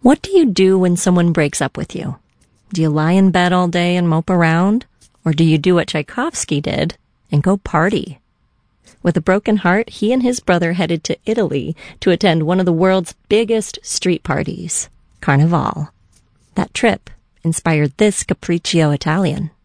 What do you do when someone breaks up with you? Do you lie in bed all day and mope around? Or do you do what Tchaikovsky did and go party? With a broken heart, he and his brother headed to Italy to attend one of the world's biggest street parties, Carnival. That trip inspired this Capriccio Italian.